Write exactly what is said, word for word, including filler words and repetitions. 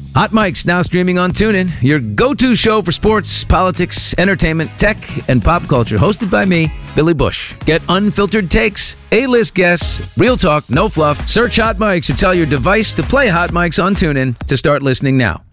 Hot Mike's now streaming on TuneIn, your go-to show for sports, politics, entertainment, tech, and pop culture. Hosted by me, Billy Bush. Get unfiltered takes, A-list guests, real talk, no fluff. Search Hot Mike's or tell your device to play Hot Mike's on TuneIn to start listening now.